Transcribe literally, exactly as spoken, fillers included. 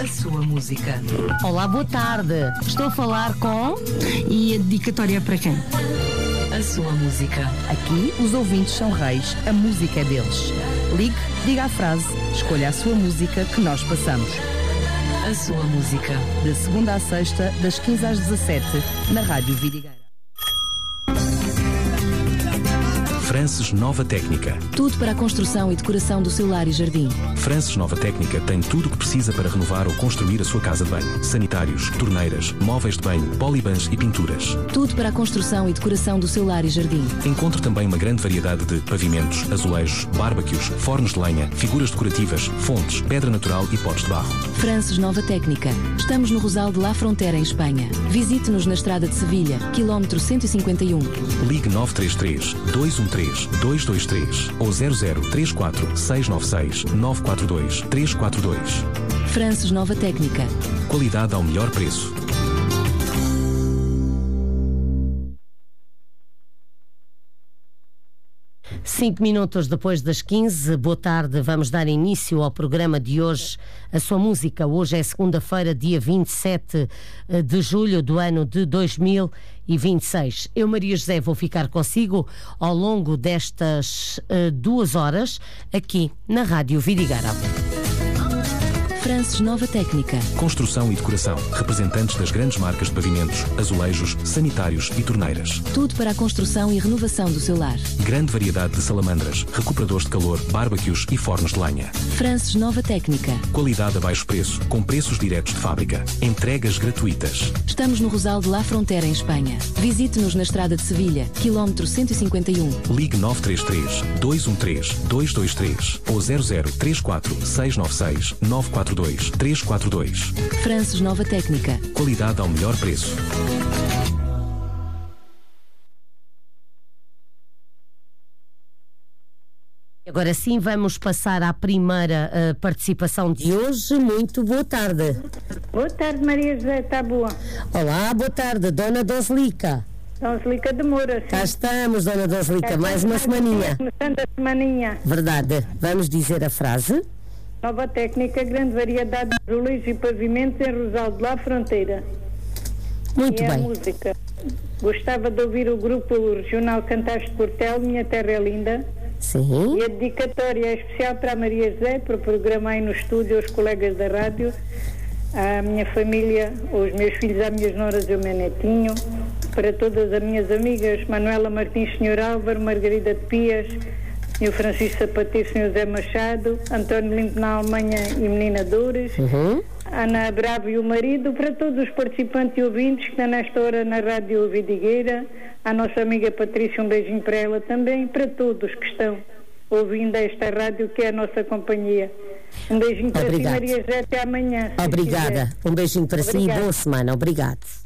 A sua música. Olá, boa tarde. Estou a falar com... E a dedicatória é para quem? A sua música. Aqui, os ouvintes são reis, a música é deles. Ligue, diga a frase, escolha a sua música que nós passamos. A sua música. De segunda à sexta, das quinze às dezassete, na Rádio Vidigueira. Frances Nova Técnica. Tudo para a construção e decoração do seu lar e jardim. Frances Nova Técnica tem tudo o que precisa para renovar ou construir a sua casa de banho. Sanitários, torneiras, móveis de banho, polibans e pinturas. Tudo para a construção e decoração do seu lar e jardim. Encontre também uma grande variedade de pavimentos, azulejos, bárbaquios, fornos de lenha, figuras decorativas, fontes, pedra natural e potes de barro. Frances Nova Técnica. Estamos no Rosal de La Frontera, em Espanha. Visite-nos na Estrada de Sevilha, quilómetro cento e cinquenta e um. Ligue nove três três, dois um três, dois dois três ou zero zero três quatro, seis nove seis, nove quatro dois, três quatro dois. Frances Nova Técnica. Qualidade ao melhor preço. Cinco minutos depois das quinze, boa tarde, vamos dar início ao programa de hoje, a sua música. Hoje é segunda-feira, dia vinte e sete de julho do ano de dois mil e vinte e seis. Eu, Maria José, vou ficar consigo ao longo destas uh, duas horas aqui na Rádio Vidigueira. Frances Nova Técnica. Construção e decoração. Representantes das grandes marcas de pavimentos, azulejos, sanitários e torneiras. Tudo para a construção e renovação do seu lar. Grande variedade de salamandras, recuperadores de calor, bárbaquios e fornos de lenha. Frances Nova Técnica. Qualidade a baixo preço, com preços diretos de fábrica. Entregas gratuitas. Estamos no Rosal de La Frontera, em Espanha. Visite-nos na Estrada de Sevilha, quilómetro cento e cinquenta e um. Ligue nove três três, dois um três, dois dois três ou zero zero três quatro, seis nove seis, nove quatro dois, três quatro dois. Frances Nova Técnica. Qualidade ao melhor preço. Agora sim, vamos passar à primeira uh, participação de hoje. Muito boa tarde. Boa tarde, Maria José, está boa? Olá, boa tarde, Dona Doslica. Doslica de Moura, sim. Cá estamos, Dona Doslica, Cá mais uma semaninha. Começando a semaninha. Verdade. Vamos dizer a frase? Nova Técnica, grande variedade de azulejos e pavimentos em Rosal de La Frontera. Muito e bem. a música. Gostava de ouvir o grupo regional Cantares de Portel, Minha Terra é Linda. Sim. E a dedicatória é especial para a Maria José, para o programa aí no estúdio, aos colegas da rádio, à minha família, aos meus filhos, às minhas noras e ao meu netinho, para todas as minhas amigas, Manuela Martins, senhor Álvaro, Margarida de Pias, senhor Francisco Sapateiro, senhor Zé Machado, António Limpo na Alemanha e Menina Dores, Uhum. Ana Bravo e o marido, para todos os participantes e ouvintes que estão nesta hora na Rádio Vidigueira, à nossa amiga Patrícia, um beijinho para ela também, para todos que estão ouvindo esta rádio que é a nossa companhia. Um beijinho para Obrigado. si, Maria José, até amanhã. Obrigada. Um beijinho para si e boa semana. Obrigado.